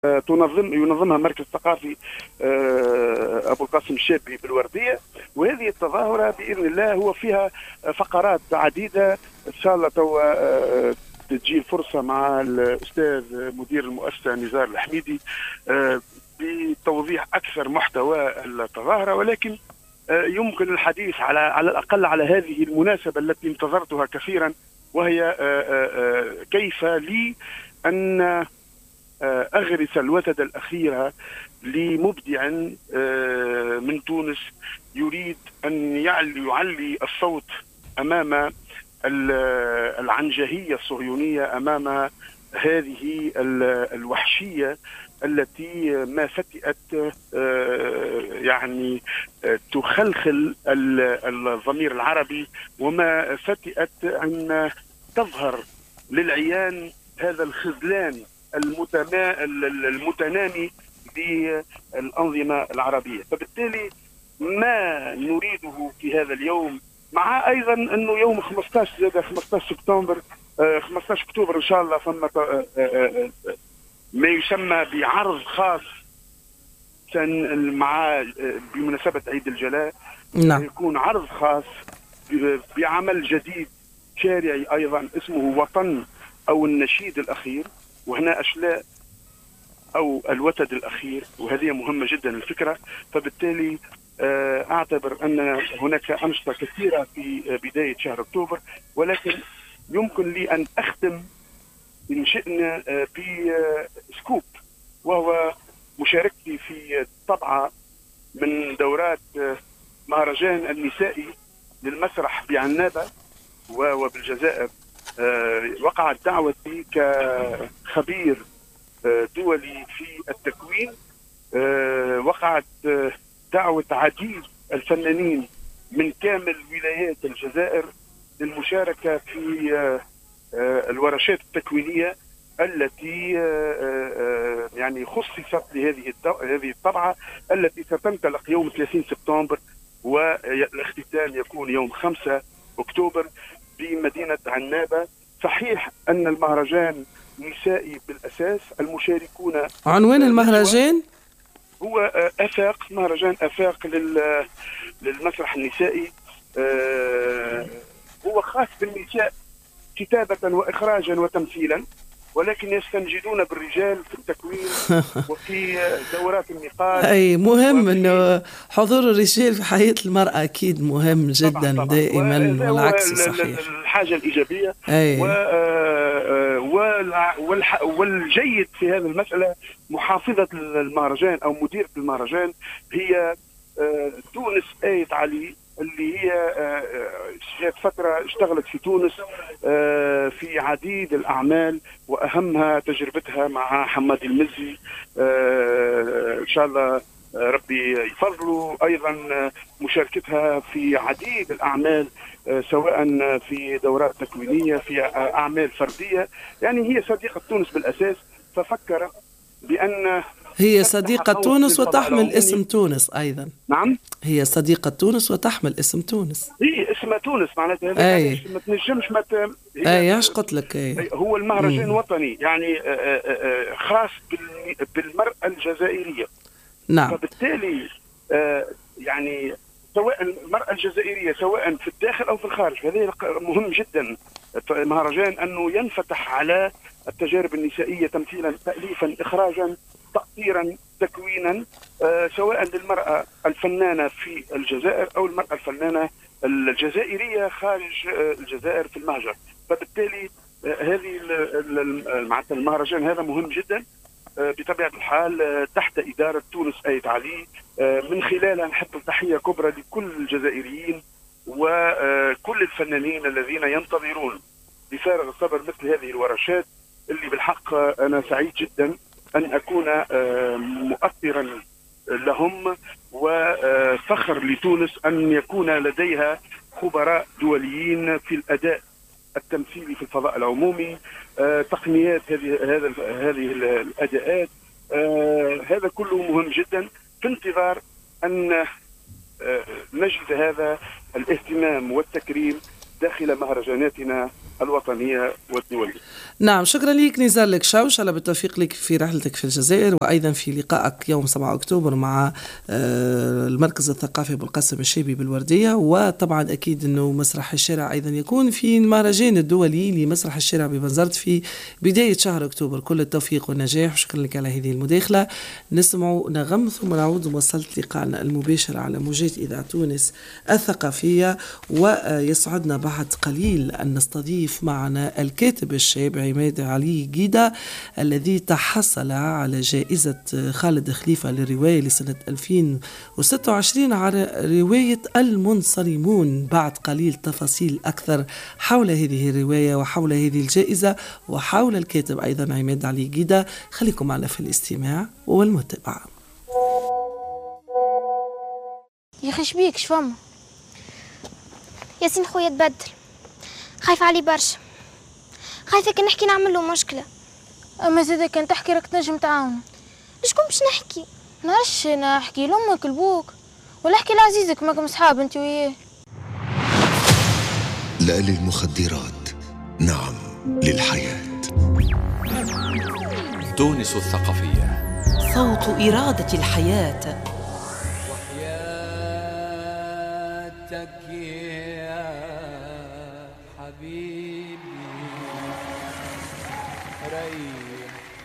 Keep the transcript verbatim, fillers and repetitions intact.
تنظم ينظمها مركز ثقافي أبو القاسم الشابي بالوردية. وهذه التظاهرة بإذن الله هو فيها فقرات عديدة إن شاء الله. توا تجي الفرصة مع الأستاذ مدير المؤسسة نزار الحميدي بتوضيح أكثر محتوى التظاهرة، ولكن يمكن الحديث على على الأقل على هذه المناسبة التي انتظرتها كثيرا، وهي كيف لي أن أغرس الوتد الأخيرة لمبدع من تونس يريد أن يعلي, يعلي الصوت أمام العنجهية الصهيونية، أمام هذه الوحشية التي ما فتئت يعني تخلخل الضمير العربي، وما فتئت أن تظهر للعيان هذا الخذلان المتنامي بالأنظمة العربية. فبالتالي ما نريده في هذا اليوم، مع أيضا أنه يوم خمسة عشر خمسة عشر سبتمبر خمسة عشر أكتوبر إن شاء الله ثم ما يسمى بعرض خاص مع بمناسبة عيد الجلاء. نعم. يكون عرض خاص بعمل جديد شارعي أيضا اسمه وطن أو النشيد الأخير، وهنا أشلاء أو الوتد الأخير، وهذه مهمة جدا الفكرة. فبالتالي أعتبر أن هناك أنشطة كثيرة في بداية شهر أكتوبر، ولكن يمكن لي أن أختم إن شئنا بسكوب، وهو مشاركتي في طبعة من دورات مهرجان النسائي للمسرح بعنابة وبالجزائر. وقعت دعوتي كخبير دولي في التكوين، وقعت دعوة عديد الفنانين من كامل ولايات الجزائر للمشاركة في الورشات التكوينية التي يعني خصصت لهذه هذه الطبعة التي ستنطلق يوم ثلاثين سبتمبر، والاختتام يكون يوم خمسة أكتوبر بمدينة عنابة. صحيح أن المهرجان نسائي بالأساس، المشاركون عنوان المهرجان هو أفاق، مهرجان أفاق للمسرح النسائي. هو خاص بالنساء كتابة وإخراجا وتمثيلا، ولكن يستنجدون بالرجال في التكوين وفي دورات النقاش. أي مهم أنه حضور الرجال في حياة المرأة أكيد مهم جدا. طبعا طبعا. دائما والعكس صحيح. الحاجة الإيجابية. أي. و والجيد في هذه المسألة محافظة المهرجان أو مديرة المهرجان هي تونس آية علي، اللي هي جات فترة اشتغلت في تونس في عديد الأعمال، وأهمها تجربتها مع حمادي المزي. إن شاء الله ربي يفضله. أيضا مشاركتها في عديد الأعمال، سواء في دورات تكوينية في أعمال فردية. يعني هي صديقة تونس بالأساس، ففكر بأن هي صديقة تونس وتحمل اسم تونس أيضا. نعم، هي صديقة تونس وتحمل اسم تونس. هي اسمها تونس معناتها هذا ما تنجمش ما اي ايش قلت لك. أي. هو المهرجان مم. وطني، يعني خاص بالمرأة الجزائرية. نعم. فبالتالي يعني سواء المرأة الجزائرية سواء في الداخل أو في الخارج، هذا مهم جدا. المهرجان أنه ينفتح على التجارب النسائية تمثيلا، تأليفا، إخراجا، تأطيرا، تكوينا، آه سواء للمرأة الفنانة في الجزائر أو المرأة الفنانة الجزائرية خارج آه الجزائر في المهجر. فبالتالي آه هذه معناتها المهرجان هذا مهم جدا. آه بطبيعة الحال آه تحت إدارة تونس آية علي، آه من خلالها نحب تحية كبرى لكل الجزائريين وكل الفنانين الذين ينتظرون بفارغ الصبر مثل هذه الورشات، اللي بالحق أنا سعيد جدا أن أكون مؤثرا لهم، وفخر لتونس أن يكون لديها خبراء دوليين في الأداء التمثيلي في الفضاء العمومي، تقنيات هذه هذا هذه الأداءات. هذا كله مهم جدا، في انتظار أن نجد هذا الاهتمام والتكريم داخل مهرجاناتنا الوطنية والدولية. نعم، شكرا لك نزار لك شوش، على بالتوفيق لك في رحلتك في الجزائر، وأيضا في لقائك يوم سبعة أكتوبر مع المركز الثقافي بالقاسم الشيبي بالوردية. وطبعا أكيد أنه مسرح الشارع أيضا يكون في المهرجان الدولي لمسرح الشارع ببنزرت في بداية شهر أكتوبر. كل التوفيق والنجاح، وشكرا لك على هذه المداخلة. نسمع نغم ثم نعود وصلت لقاءنا المباشر على موجات إذاعة تونس الثقافية. ويسعدنا بعد قليل أن نستضيف معنا الكاتب الشاب عماد علي جيدة، الذي تحصل على جائزة خالد خليفة للرواية لسنة ألفين وستة وعشرين على رواية المنصرمون. بعد قليل تفاصيل أكثر حول هذه الرواية وحول هذه الجائزة وحول الكاتب أيضا عماد علي جيدة. خليكم معنا في الاستماع والمتابعة. يا أخي شبيك شفما ياسين خويا تبدل، خايفة علي برشا، خايفة كان نحكي نعمل له مشكلة. اما زادا كان تحكي راك تنجم تعاون. لشكون باش نحكي؟ نعرفش، انا احكي لامك لبوك ولا احكي لعزيزك، ماكم صحاب انت وياه. لا للمخدرات، نعم للحياة. تونس الثقافية، صوت إرادة الحياة. وحياتك يا حبيبي ريح